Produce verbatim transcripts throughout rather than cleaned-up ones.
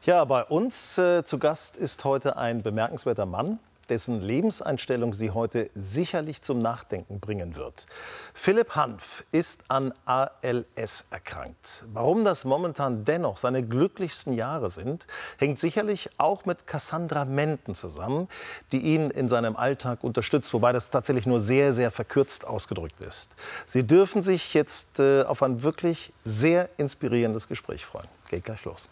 Ja, bei uns äh, zu Gast ist heute ein bemerkenswerter Mann, dessen Lebenseinstellung Sie heute sicherlich zum Nachdenken bringen wird. Philipp Hanf ist an A L S erkrankt. Warum das momentan dennoch seine glücklichsten Jahre sind, hängt sicherlich auch mit Cassandra Menten zusammen, die ihn in seinem Alltag unterstützt, wobei das tatsächlich nur sehr, sehr verkürzt ausgedrückt ist. Sie dürfen sich jetzt äh, auf ein wirklich sehr inspirierendes Gespräch freuen. Geht gleich los.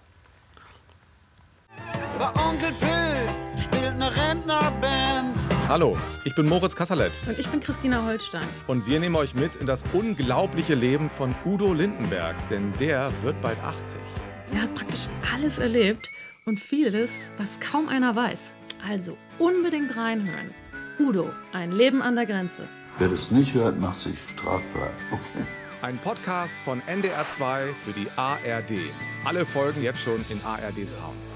Der Onkel Pö spielt eine Rentnerband. Hallo, ich bin Moritz Kasserlet. Und ich bin Christina Holstein. Und wir nehmen euch mit in das unglaubliche Leben von Udo Lindenberg. Denn der wird bald achtzig. Er hat praktisch alles erlebt und vieles, was kaum einer weiß. Also unbedingt reinhören. Udo, ein Leben an der Grenze. Wer das nicht hört, macht sich strafbar. Okay. Ein Podcast von N D R zwei für die A R D. Alle Folgen jetzt schon in A R D Sounds.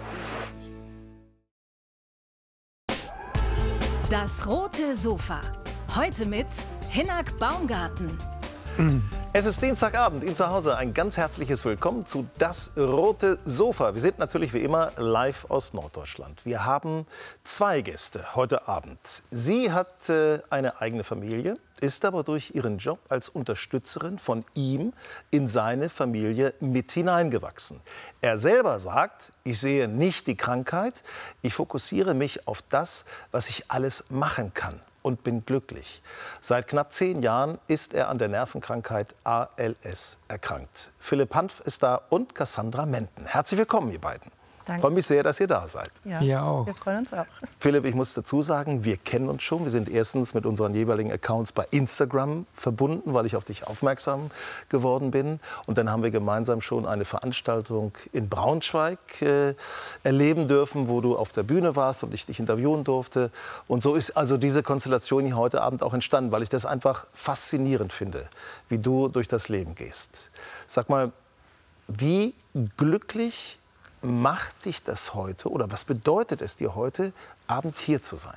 Das rote Sofa. Heute mit Hinnerk Baumgarten. Es ist Dienstagabend, Ihnen zu Hause ein ganz herzliches Willkommen zu Das rote Sofa. Wir sind natürlich wie immer live aus Norddeutschland. Wir haben zwei Gäste heute Abend. Sie hat äh, eine eigene Familie, ist aber durch ihren Job als Unterstützerin von ihm in seine Familie mit hineingewachsen. Er selber sagt, ich sehe nicht die Krankheit, ich fokussiere mich auf das, was ich alles machen kann. Und bin glücklich. Seit knapp zehn Jahren ist er an der Nervenkrankheit A L S erkrankt. Philipp Hanf ist da und Cassandra Menten. Herzlich willkommen, ihr beiden. Danke. Ich freue mich sehr, dass ihr da seid. Ja, Wir auch. Wir freuen uns auch. Philipp, ich muss dazu sagen, wir kennen uns schon. Wir sind erstens mit unseren jeweiligen Accounts bei Instagram verbunden, weil ich auf dich aufmerksam geworden bin. Und dann haben wir gemeinsam schon eine Veranstaltung in Braunschweig äh, erleben dürfen, wo du auf der Bühne warst und ich dich interviewen durfte. Und so ist also diese Konstellation hier heute Abend auch entstanden, weil ich das einfach faszinierend finde, wie du durch das Leben gehst. Sag mal, wie glücklich macht dich das heute oder was bedeutet es dir heute, Abend hier zu sein?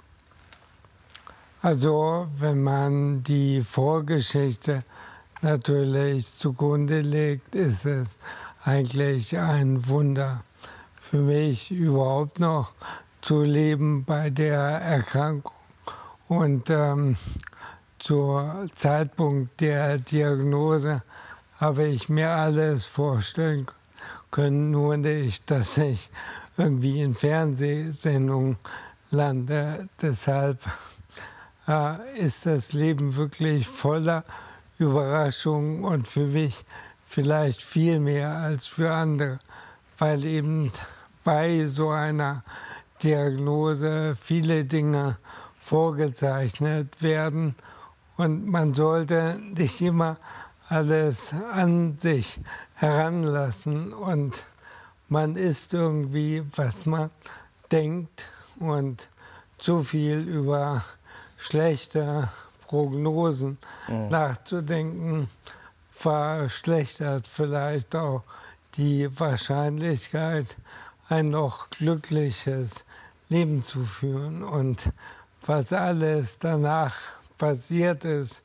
Also wenn man die Vorgeschichte natürlich zugrunde legt, ist es eigentlich ein Wunder für mich überhaupt noch zu leben bei der Erkrankung. Und ähm, zum Zeitpunkt der Diagnose habe ich mir alles vorstellen können. können, nur nicht, dass ich irgendwie in Fernsehsendungen lande. Deshalb äh, ist das Leben wirklich voller Überraschungen und für mich vielleicht viel mehr als für andere, weil eben bei so einer Diagnose viele Dinge vorgezeichnet werden und man sollte nicht immer alles an sich heranlassen und man ist irgendwie, was man denkt und zu viel über schlechte Prognosen mhm. nachzudenken, verschlechtert vielleicht auch die Wahrscheinlichkeit, ein noch glückliches Leben zu führen. Und was alles danach passiert ist,